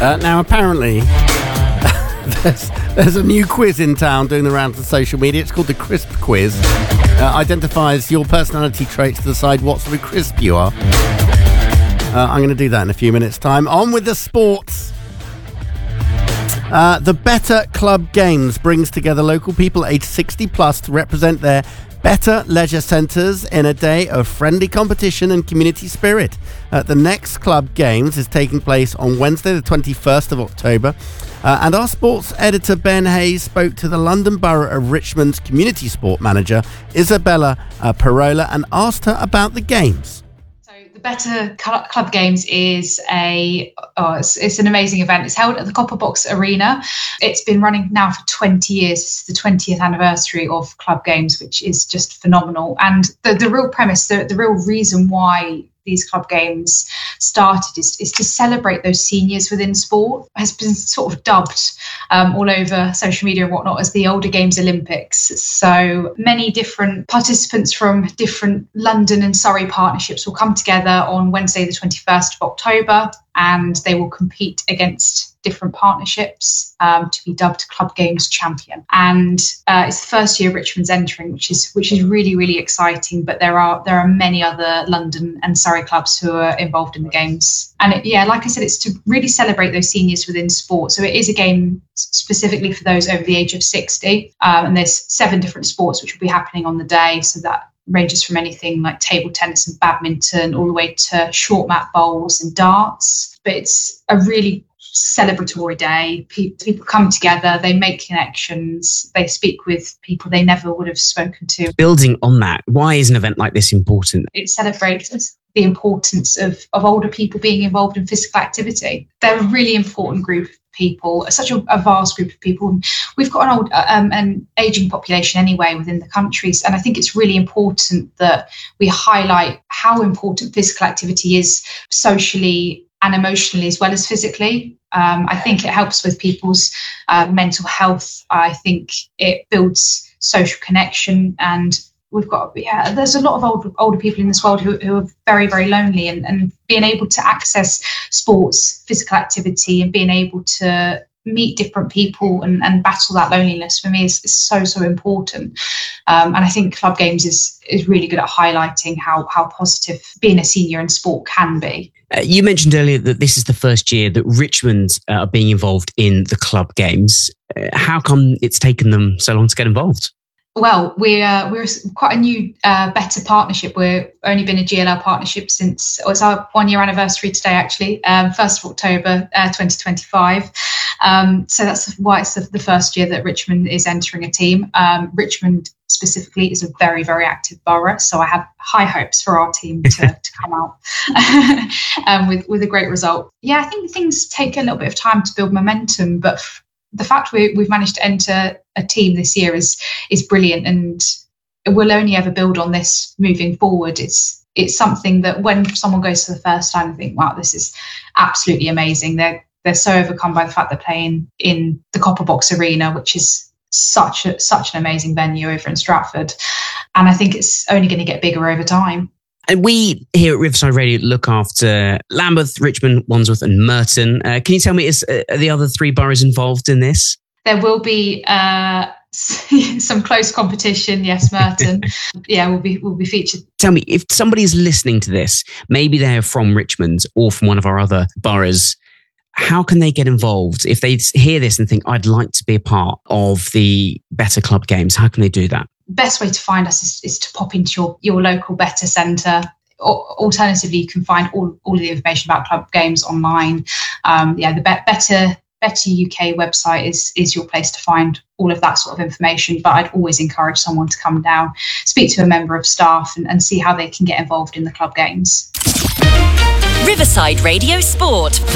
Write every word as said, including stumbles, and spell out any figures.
Uh, now, apparently, there's, there's a new quiz in town doing the rounds of social media. It's called the Crisp Quiz. Uh, identifies your personality traits to decide what sort of crisp you are. Uh, I'm going to do that in a few minutes' time. On with the sports. Uh, the Better Club Games brings together local people aged sixty plus to represent their better leisure centres in a day of friendly competition and community spirit. Uh, the next Club Games is taking place on Wednesday the twenty-first of October. Uh, and our sports editor Ben Hayes spoke to the London Borough of Richmond's community sport manager Isabella uh, Parola and asked her about the games. The Better Club Games is a oh, it's, it's an amazing event. It's held at the Copper Box Arena. It's been running now for twenty years. It's the twentieth anniversary of Club Games, which is just phenomenal. And the, the real premise, the, the real reason why these club games started is, is to celebrate those seniors within sport. It has been sort of dubbed um, all over social media and whatnot as the Older Games Olympics. So many different participants from different London and Surrey partnerships will come together on Wednesday the twenty-first of October, and they will compete against different partnerships um, to be dubbed Club Games Champion. And uh, it's the first year Richmond's entering, which is which is really, really exciting. But there are there are many other London and Surrey clubs who are involved in the games. And it, yeah, like I said, it's to really celebrate those seniors within sport. So it is a game specifically for those over the age of sixty. Um, and there's seven different sports which will be happening on the day. So that ranges from anything like table tennis and badminton all the way to short mat bowls and darts. But it's a really celebratory day. People come together, they make connections, they speak with people they never would have spoken to. Building on that, why is an event like this important? It celebrates the importance of, of older people being involved in physical activity. They're a really important group of people, such a, a vast group of people. We've got an old, um, an ageing population anyway within the countries, and I think it's really important that we highlight how important physical activity is socially and emotionally as well as physically. Um, I think it helps with people's uh, mental health. I think it builds social connection, and we've got, yeah, there's a lot of older, older people in this world who, who are very, very lonely, and, and being able to access sports, physical activity, and being able to meet different people and, and battle that loneliness for me is, is so, so important. Um, and I think Club Games is is really good at highlighting how how positive being a senior in sport can be. Uh, you mentioned earlier that this is the first year that Richmond uh, are being involved in the Club Games. Uh, how come it's taken them so long to get involved? Well, we're uh, we're quite a new, uh, better partnership. We've only been a G L L partnership since, oh, it's our one year anniversary today, actually, um, first of October, uh, twenty twenty-five. Um, so that's why it's the, the first year that Richmond is entering a team. Um, Richmond specifically is a very, very active borough, so I have high hopes for our team to, to come out um, with with a great result. Yeah, I think things take a little bit of time to build momentum, but f- the fact we, we've managed to enter a team this year is is brilliant, and we'll only ever build on this moving forward. It's it's something that when someone goes for the first time and think, wow, this is absolutely amazing. They're they're so overcome by the fact they're playing in the Copper Box Arena, which is such a, such an amazing venue over in Stratford. And I think it's only going to get bigger over time. And we here at Riverside Radio look after Lambeth, Richmond, Wandsworth and Merton. Uh, can you tell me, is uh, are the other three boroughs involved in this? There will be uh, some close competition. Yes, Merton. yeah, will be will be featured. Tell me, if somebody is listening to this, maybe they're from Richmond or from one of our other boroughs, how can they get involved? If they hear this and think, I'd like to be a part of the Better Club Games, how can they do that? Best way to find us is, is to pop into your, your local Better Centre. Or alternatively, you can find all, all of the information about Club Games online. Um, yeah, the Be- Better Better U K website is is your place to find all of that sort of information. But I'd always encourage someone to come down, speak to a member of staff, and, and see how they can get involved in the Club Games. Riverside Radio Sport.